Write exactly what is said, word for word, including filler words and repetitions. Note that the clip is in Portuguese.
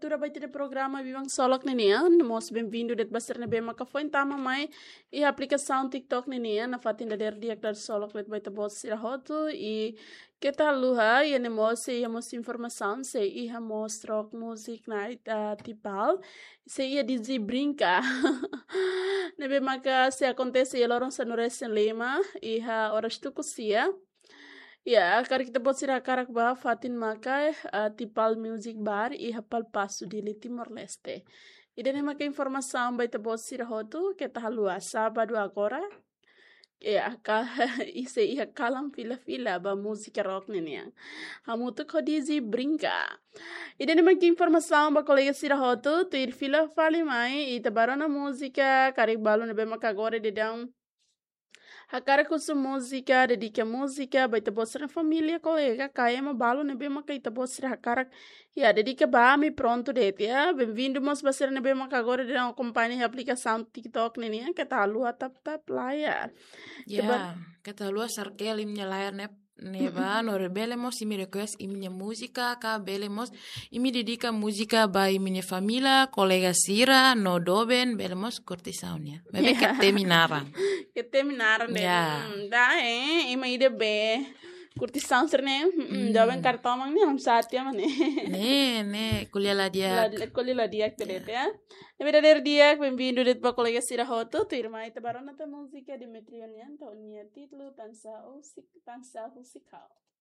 abertura vai ter programa Vivang Solok niya. Most bem-vindo det basir na bema ka foi tama mai e aplicação TikTok niya na fatin da der diak dar Solok let vai ta boss sira hoto e que tal luha e nemos e amos informação se e amos rock music night uh, tipal se ia dizer brinca na bema ka se acontece e lorong sanuresen lema e ha horas tu kusia. Ya, kari kita buat sira karak ba fatin makai uh, tipal music bar e hapal passo de Timor Leste. E dene makai informação ba ita buat sira hotu que tá halua sábado agora. Ya, ka ise ia kalam fila-fila ba música rock nenia. Hamutu ko dizi brinca. E dene makai informação ba colega sira hotu tu ir fila fali mai e tabarona música karik balo nebe makai agora de dão. A cara com sua música, dedica música, vai te mostrar família, colega, cai uma balo, né, bem, mas te mostrar a cara, e a dedica ba me pronto de tia, bem-vindo, mas vai ser né, bem, mas agora de uma companhia aplicação TikTok, né, que tá a lua tap tap lá, ya. Ya, que tá a lua sarkel imnya layar né, neba, no rebelemos imi request imnya música, ka belemos imi dedica música ba imnya família, colega sira, no doben, belemos cortisaunya, bebe que terminaram. Que terminaram, né? Ya. Dá, é, ima ide be. Curtição ser né? Doben cartão mang né, saat ya mana? Ne, ne, kuliah lah dia. La koli la diak telet ya. E verdadeiro diak, bem-vindo det pa colega sira hoto, tu irmã ita barona ta música de Metrionian, ta unia título tansa usik tansa musical.